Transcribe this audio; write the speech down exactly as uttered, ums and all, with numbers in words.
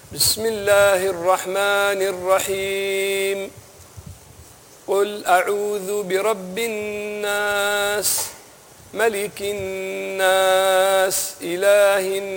بسم الله الرحمن الرحيم قل أعوذ برب الناس ملك الناس إله الناس